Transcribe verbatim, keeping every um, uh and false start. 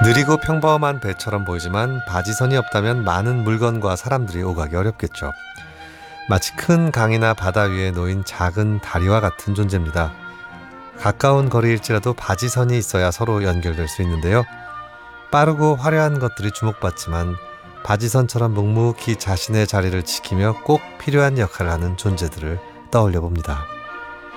느리고 평범한 배처럼 보이지만 바지선이 없다면 많은 물건과 사람들이 오가기 어렵겠죠. 마치 큰 강이나 바다 위에 놓인 작은 다리와 같은 존재입니다. 가까운 거리일지라도 바지선이 있어야 서로 연결될 수 있는데요. 빠르고 화려한 것들이 주목받지만 바지선처럼 묵묵히 자신의 자리를 지키며 꼭 필요한 역할을 하는 존재들을 떠올려 봅니다.